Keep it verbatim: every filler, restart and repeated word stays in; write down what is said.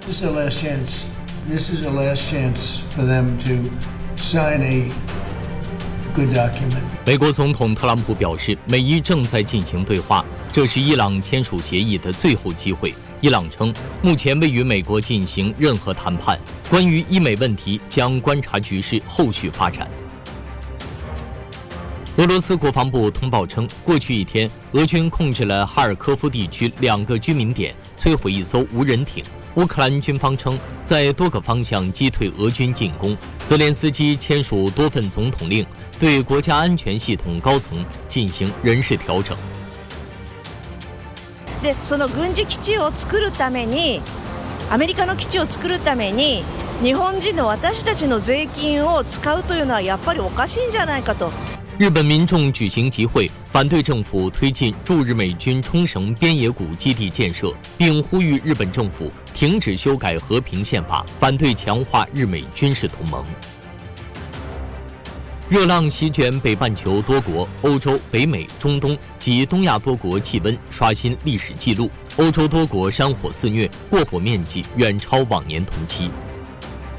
This is a last chance. This is a last chance for them to sign a good document. 美国总统特朗普表示，美伊正在进行对话，这是伊朗签署协议的最后机会。伊朗称，目前未与美国进行任何谈判，关于伊美问题将观察局势后续发展。俄罗斯国防部通报称，过去一天，俄军控制了哈尔科夫地区两个居民点，摧毁一艘无人艇。乌克兰军方称，在多个方向击退俄军进攻。泽连斯基签署多份总统令，对国家安全系统高层进行人事调整。 で、その軍事基地を作るために、アメリカの基地を作るために、日本人の私たちの税金を使うというのはやっぱりおかしいんじゃないかと。 日本民众举行集会，反对政府推进驻日美军冲绳边野古基地建设，并呼吁日本政府停止修改和平宪法，反对强化日美军事同盟。热浪席卷北半球多国，欧洲、北美、中东及东亚多国气温刷新历史纪录。欧洲多国山火肆虐，过火面积远超往年同期。